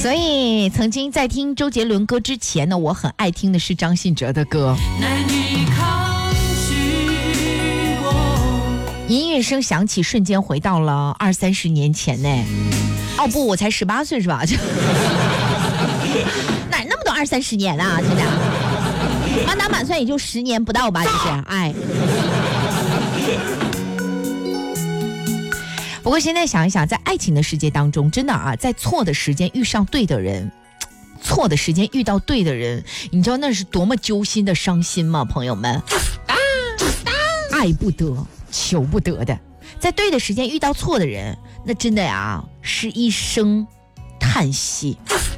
所以曾经在听周杰伦歌之前呢，我很爱听的是张信哲的歌。音乐声响起，瞬间回到了20-30年前呢。哦不，我才18岁是吧？哪那么多20-30年啊？真的，满打满算也就10年不到吧，就是哎。不过现在想一想，在爱情的世界当中，真的啊，在错的时间遇上对的人，错的时间遇到对的人，你知道那是多么揪心的伤心吗？朋友们，爱不得求不得的，在对的时间遇到错的人，那真的呀是一声叹息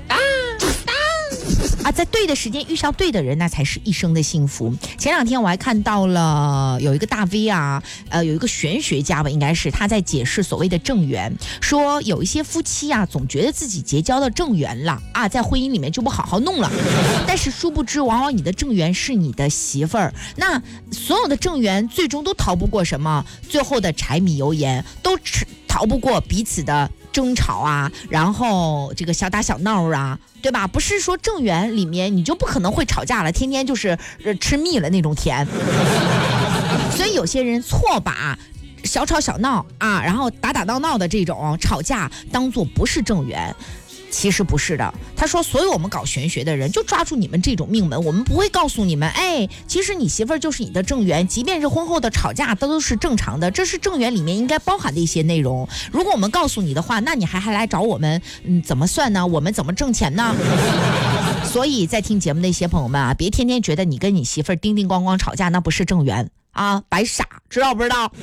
啊，在对的时间遇上对的人，那才是一生的幸福。前两天我还看到了有一个大 V 啊，有一个玄学家吧，应该是他在解释所谓的正缘，说有一些夫妻啊，总觉得自己结交到正缘了啊，在婚姻里面就不好好弄了，但是殊不知，往往你的正缘是你的媳妇儿。那所有的正缘最终都逃不过什么？最后的柴米油盐，都逃不过彼此的争吵啊，然后这个小打小闹啊，对吧？不是说正缘里面你就不可能会吵架了，天天就是吃蜜了那种甜。所以有些人错把小吵小闹啊，然后打打闹闹的这种吵架当作不是正缘。其实不是的，他说所有我们搞玄学的人就抓住你们这种命门，我们不会告诉你们，哎，其实你媳妇儿就是你的正缘，即便是婚后的吵架都是正常的，这是正缘里面应该包含的一些内容。如果我们告诉你的话，那你还来找我们，怎么算呢？我们怎么挣钱呢？所以在听节目的一些朋友们啊，别天天觉得你跟你媳妇儿叮叮咣咣吵架那不是正缘啊，白傻，知道不知道？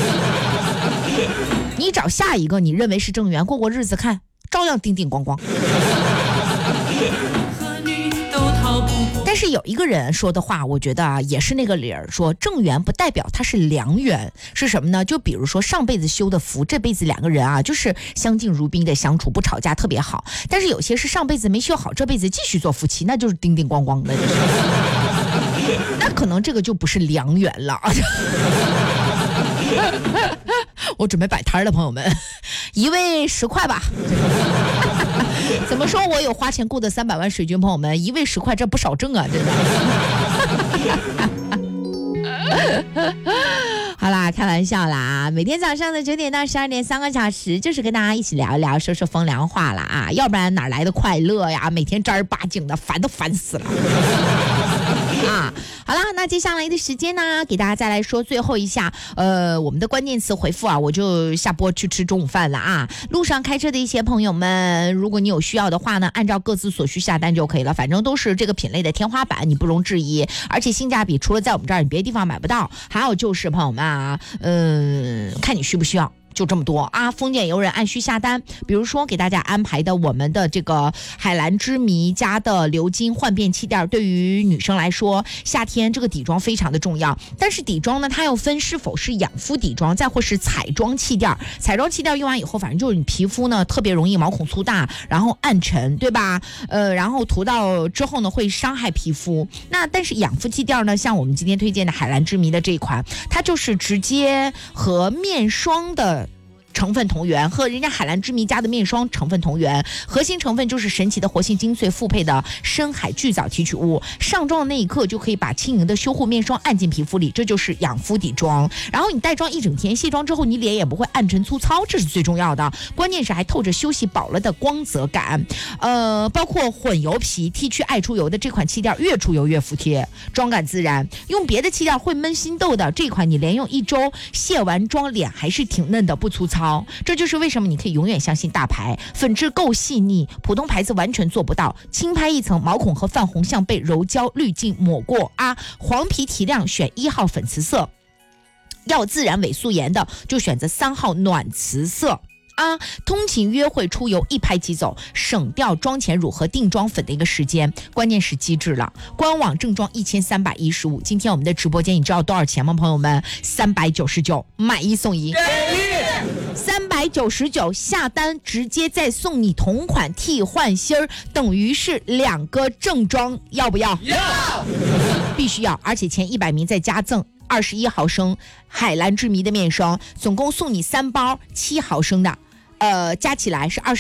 你找下一个你认为是正缘，过过日子看照样叮叮咣咣。但是有一个人说的话，我觉得啊也是那个理儿，说正缘不代表它是良缘，是什么呢？就比如说上辈子修的福，这辈子两个人啊就是相敬如宾的相处，不吵架特别好。但是有些是上辈子没修好，这辈子继续做夫妻，那就是叮叮咣咣的，就是那可能这个就不是良缘了。我准备摆摊了，朋友们，一位10块吧。怎么说我有花钱雇的300万水军，朋友们，一位10块，这不少挣啊，真的。好啦，开玩笑啦，每天早上的9点到12点3个小时，就是跟大家一起聊一聊，说说风凉话了啊，要不然哪来的快乐呀？每天正儿八经的，烦都烦死了。啊，好啦，那接下来的时间呢，给大家再来说最后一下，我们的关键词回复啊，我就下播去吃中午饭了啊。路上开车的一些朋友们，如果你有需要的话呢，按照各自所需下单就可以了，反正都是这个品类的天花板，你不容置疑，而且性价比除了在我们这儿，你别的地方买不到。还有就是朋友们啊，看你需不需要。就这么多啊！丰俭由人，按需下单。比如说给大家安排的我们的这个海蓝之谜家的鎏金换变气垫，对于女生来说，夏天这个底妆非常的重要。但是底妆呢，它要分是否是养肤底妆，再或是彩妆气垫。彩妆气垫用完以后，反正就是你皮肤呢特别容易毛孔粗大，然后暗沉，对吧？然后涂到之后呢会伤害皮肤。那但是养肤气垫呢，像我们今天推荐的海蓝之谜的这一款，它就是直接和面霜的成分同源，和人家海蓝之谜家的面霜成分同源，核心成分就是神奇的活性精粹复配的深海巨藻提取物，上妆的那一刻就可以把轻盈的修护面霜按进皮肤里，这就是养肤底妆。然后你带妆一整天，卸妆之后你脸也不会暗沉粗糙，这是最重要的，关键是还透着休息饱了的光泽感。包括混油皮 T 去爱出油的这款气垫，越出油越服帖，妆感自然。用别的气垫会闷心痘的，这款你连用1周，卸完妆脸还是挺嫩的，不粗糙。这就是为什么你可以永远相信大牌，粉质够细腻，普通牌子完全做不到。轻拍一层，毛孔和泛红像被柔焦滤镜抹过啊。黄皮提亮选1号粉瓷色，要自然伪素颜的就选择3号暖瓷色。啊，通勤约会出游一拍即走，省掉妆前乳和定妆粉的一个时间，关键是机智了。官网正装1315，今天我们的直播间你知道多少钱吗？朋友们，399，买1送1。399下单直接再送你同款替换芯儿，等于是2个正装，要不要？要，必须要，而且前100名再加赠21毫升海蓝之谜的面霜，总共送你3包7毫升的，加起来是